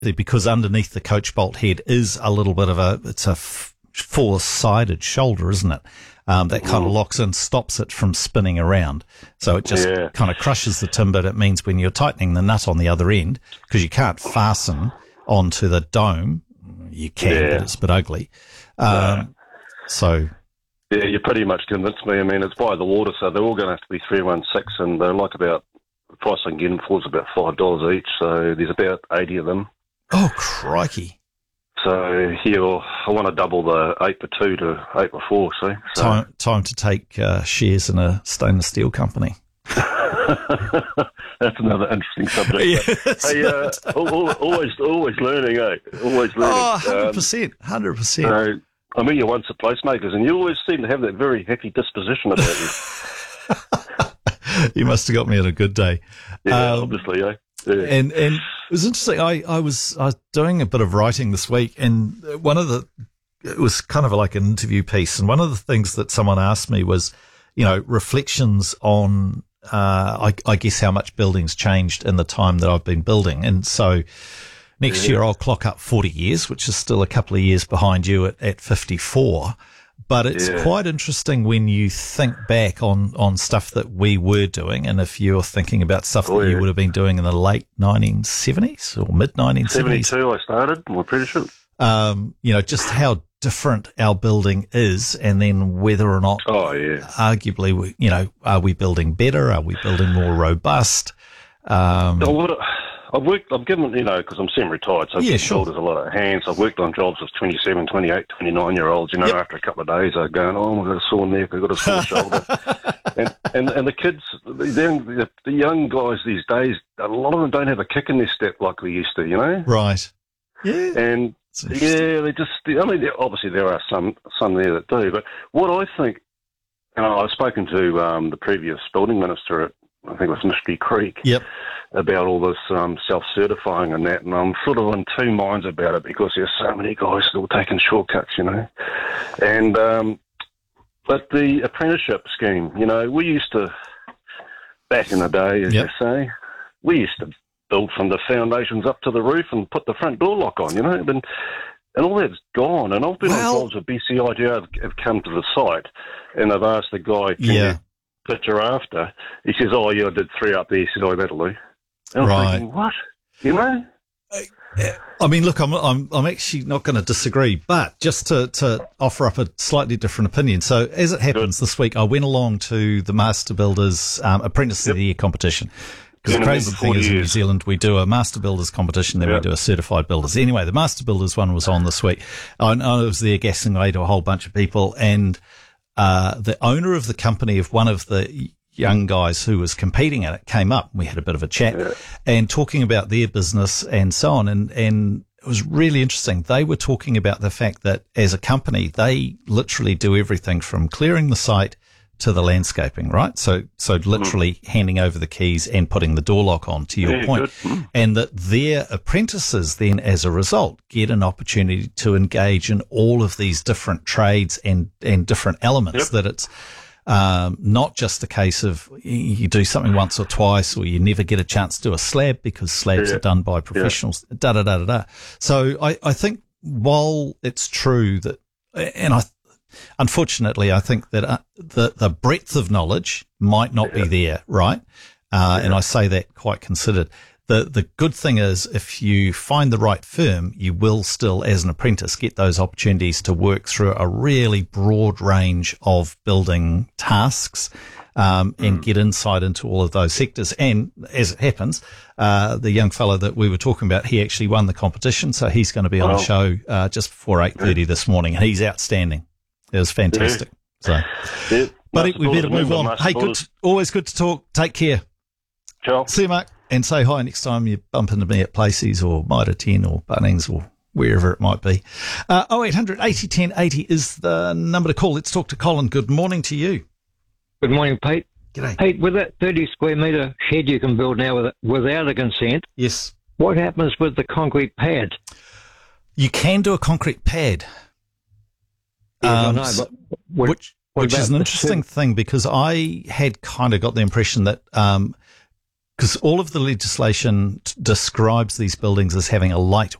because underneath the coach bolt head is a little bit of it's a four-sided shoulder, isn't it? That kind of locks in, stops it from spinning around. So it just kind of crushes the timber. That means when you're tightening the nut on the other end, because you can't fasten onto the dome, you can, but it's a bit ugly. So... Yeah, you pretty much convinced me. I mean, it's by the water, so they're all going to have to be 316, and they're like about, the price I can get them for is about $5 each, so there's about 80 of them. Oh, crikey. So, yeah, I want to double the 8x2 to 8x4, see? So. Time to take shares in a stainless steel company. That's another interesting subject. Yes. Hey, always learning, eh? Always learning. Oh, 100%. I mean, you're once at Placemakers, and you always seem to have that very happy disposition about you. You must have got me on a good day. Yeah, obviously, eh? Yeah. And it was interesting. I was doing a bit of writing this week, and it was kind of like an interview piece, and one of the things that someone asked me was, reflections on, I guess, how much building's changed in the time that I've been building, and so. Next year, I'll clock up 40 years, which is still a couple of years behind you at 54. But it's quite interesting when you think back on stuff that we were doing. And if you're thinking about stuff that you would have been doing in the late 1970s or mid 1970s. 72, I started, I'm pretty sure. Just how different our building is, and then whether or not, arguably, are we building better? Are we building more robust? I've given, because I'm semi-retired, so I've built a lot of hands. I've worked on jobs of 27, 28, 29-year-olds, after a couple of days they're going, I've got a sore neck, I've got a sore shoulder. and the kids, the young guys these days, a lot of them don't have a kick in their step like we used to, Right. Yeah. And, they just, obviously there are some there that do, but what I think, I've spoken to the previous building minister at, I think it was Mystery Creek, about all this self-certifying and that, and I'm sort of in two minds about it because there's so many guys still taking shortcuts, And but the apprenticeship scheme, we used to, back in the day, as you say, we used to build from the foundations up to the roof and put the front door lock on, and all that's gone. And I've been on jobs with BCIJ have come to the site, and I've asked the guy, picture after, he says, I did 3 up there. He said, that'll do. And I'm thinking, what? I mean, look, I'm actually not going to disagree, but just to offer up a slightly different opinion. So as it happens, this week I went along to the Master Builders Apprentice of the Year competition. Because the crazy thing is in New Zealand, we do a Master Builders competition, then we do a Certified Builders. Anyway, the Master Builders one was on this week. I was there gassing away to a whole bunch of people, and the owner of the company of one of the young guys who was competing in it came up. We had a bit of a chat and talking about their business and so on. And it was really interesting. They were talking about the fact that as a company, they literally do everything from clearing the site to the landscaping, right? So literally handing over the keys and putting the door lock on, to your point. And that their apprentices then, as a result, get an opportunity to engage in all of these different trades and different elements, that it's not just a case of you do something once or twice, or you never get a chance to do a slab because slabs are done by professionals, So I think while it's true that, and unfortunately, I think that the breadth of knowledge might not be there, right? And I say that quite considered. The good thing is, if you find the right firm, you will still, as an apprentice, get those opportunities to work through a really broad range of building tasks, and get insight into all of those sectors. And as it happens, the young fellow that we were talking about, he actually won the competition, so he's going to be on the show just before 8:30 this morning, and he's outstanding. It was fantastic. So, buddy, we better move on. Hey, always good to talk. Take care. Ciao. See you, Mark. And say hi next time you bump into me at Placey's or Mitre 10 or Bunnings or wherever it might be. 0800 80 10 80 is the number to call. Let's talk to Colin. Good morning to you. Good morning, Pete. G'day. Pete, with that 30 square metre shed you can build now without a consent, yes, what happens with the concrete pad? You can do a concrete pad. I know, but which is an interesting thing, because I had kind of got the impression that because all of the legislation describes these buildings as having a light